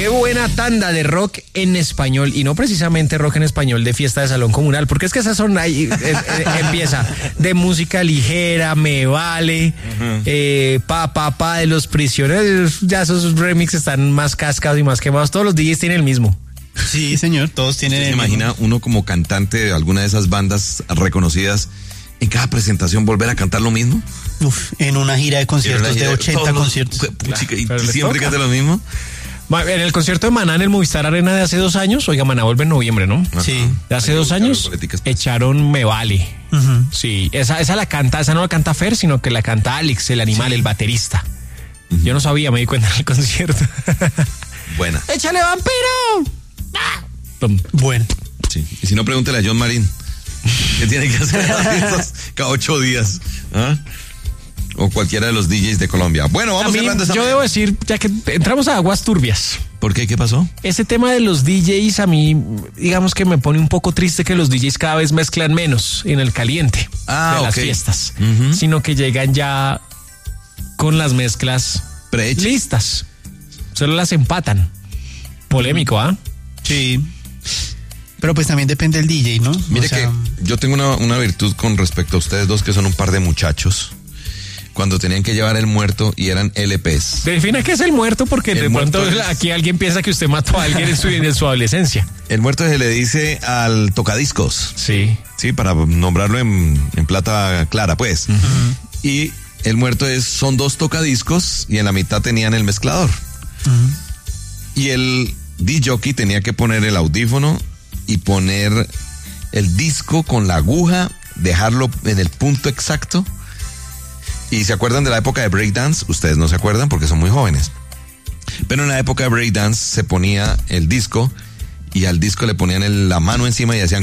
Qué buena tanda de rock en español, y no precisamente rock en español de fiesta de salón comunal, porque es que esas son ahí, empieza de música ligera, Me Vale, pa de Los Prisioneros. Ya esos remixes están más cascados y más quemados. Todos los DJs tienen el mismo. Sí, señor, todos tienen el mismo. ¿Se imagina uno como cantante de alguna de esas bandas reconocidas en cada presentación volver a cantar lo mismo? Uf, en una gira de conciertos de 80 conciertos. Y siempre canta lo mismo. En el concierto de Maná en el Movistar Arena de hace 2 años, oiga, Maná vuelve en noviembre, ¿no? Sí. De hace 2 años echaron Me Vale. Sí, esa la canta, esa no la canta Fer, sino que la canta Alex, el animal, el baterista. Yo no sabía, me di cuenta en el concierto. Buena. ¡Échale, vampiro! Bueno. Sí. Y si no, pregúntele a John Marín. ¿Qué tiene que hacer cada 8 días? ¿Ah? O cualquiera de los DJs de Colombia. Bueno, vamos cerrando esta. Yo debo decir, ya que entramos a aguas turbias. ¿Por qué? ¿Qué pasó? Ese tema de los DJs a mí, digamos que me pone un poco triste que los DJs cada vez mezclan menos en el caliente de las fiestas, sino que llegan ya con las mezclas listas. Solo las empatan. Polémico, ¿ah? Sí. Pero pues también depende del DJ, ¿no? Mire que yo tengo una virtud con respecto a ustedes dos, que son un par de muchachos. Cuando tenían que llevar el muerto y eran LPs. Defina qué es el muerto, porque de pronto aquí alguien piensa que usted mató a alguien en su adolescencia. El muerto se le dice al tocadiscos. Sí. Sí, para nombrarlo en plata clara, pues. Y el muerto son 2 tocadiscos y en la mitad tenían el mezclador. Y el DJ tenía que poner el audífono y poner el disco con la aguja, dejarlo en el punto exacto. ¿Y se acuerdan de la época de breakdance? Ustedes no se acuerdan porque son muy jóvenes. Pero en la época de breakdance se ponía el disco y al disco le ponían la mano encima y hacían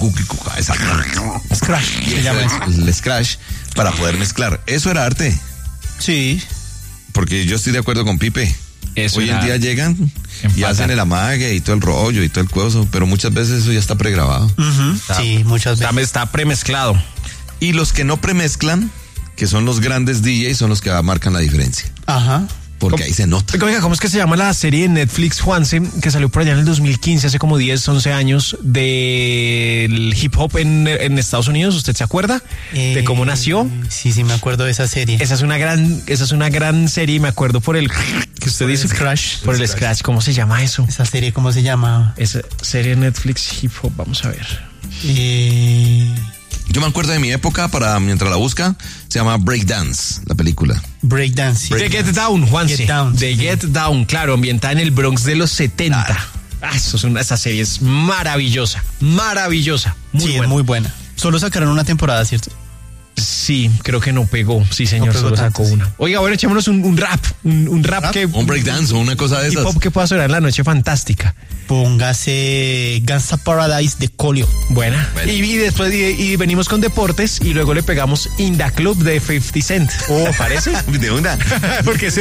scratch. El scratch para poder mezclar. Eso era arte. Sí. Porque yo estoy de acuerdo con Pipe. Hoy en día llegan y hacen el amague y todo el rollo y todo el coso, pero muchas veces eso ya está pregrabado. Sí, muchas veces. Está premezclado. Y los que no premezclan, que son los grandes DJs, son los que marcan la diferencia. Ajá. Porque ahí se nota. Oiga, ¿cómo es que se llama la serie de Netflix, Juanse, que salió por allá en el 2015, hace como 10, 11 años, del hip hop en Estados Unidos? ¿Usted se acuerda de cómo nació? Sí, me acuerdo de esa serie. Esa es una gran serie, me acuerdo por el que usted dice. Por el scratch. ¿Cómo se llama eso? Esa serie, ¿cómo se llama? Esa serie de Netflix, hip hop, vamos a ver. Yo me acuerdo de mi época, mientras la busca, se llama Breakdance, la película. Breakdance. The Get Down, Juanse. Get Down, claro, ambientada en el Bronx de los 70. Claro. Esa serie es maravillosa. Maravillosa. Muy buena. Es muy buena. Solo sacaron una temporada, ¿cierto? Sí, creo que no pegó. Sí, señor, no pegó solo tanto, sacó una. Oiga, bueno, echémonos un rap. Un rap que... Un breakdance o una cosa de esas. Hip hop que pueda sonar en la noche fantástica. Póngase Gangsta Paradise de Colio. Buena. Y después y venimos con deportes y luego le pegamos In Da Club de 50 Cent. ¿Parece? De una. Porque